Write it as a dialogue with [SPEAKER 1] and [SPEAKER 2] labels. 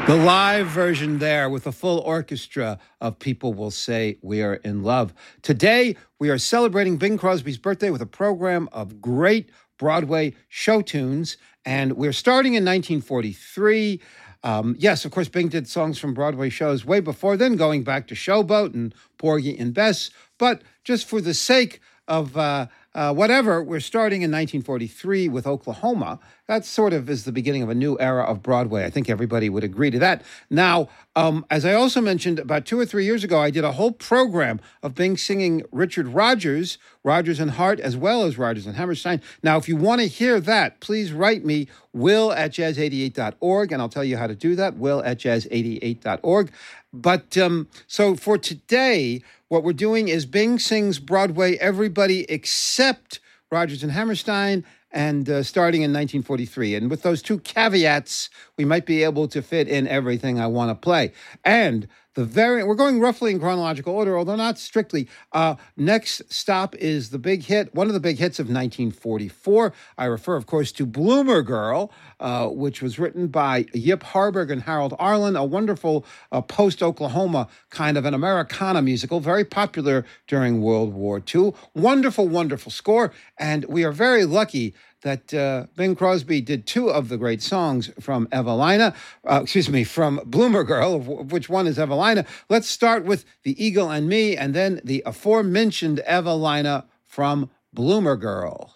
[SPEAKER 1] The live version there with a full orchestra of People Will Say We Are in Love. Today, we are celebrating Bing Crosby's birthday with a program of great Broadway show tunes. And we're starting in 1943. Yes, of course, Bing did songs from Broadway shows way before then, going back to Showboat and Porgy and Bess. But just for the sake of whatever, we're starting in 1943 with Oklahoma. That sort of is the beginning of a new era of Broadway. I think everybody would agree to that. Now, as I also mentioned, about 2 or 3 years ago, I did a whole program of Bing singing Richard Rodgers, Rodgers and Hart, as well as Rodgers and Hammerstein. Now, if you want to hear that, please write me, will@jazz88.org, and I'll tell you how to do that, will@jazz88.org. But so for today, what we're doing is Bing sings Broadway Everybody Except Rodgers and Hammerstein, and starting in 1943. And with those two caveats, we might be able to fit in everything I want to play. And we're going roughly in chronological order, although not strictly. Next stop is the big hit, one of the big hits of 1944. I refer, of course, to Bloomer Girl, which was written by Yip Harburg and Harold Arlen, a wonderful post-Oklahoma kind of an Americana musical, very popular during World War II. Wonderful, wonderful score. And we are very lucky that Bing Crosby did two of the great songs from from Bloomer Girl, of which one is Evelina. Let's start with The Eagle and Me, and then the aforementioned Evelina from Bloomer Girl.